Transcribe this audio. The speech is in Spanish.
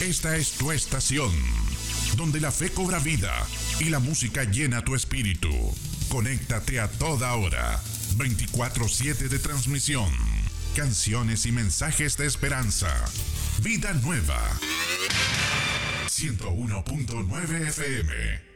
Esta es tu estación, donde la fe cobra vida y la música llena tu espíritu. Conéctate a toda hora, 24/7 de transmisión, canciones y mensajes de esperanza. Vida Nueva, 101.9 FM.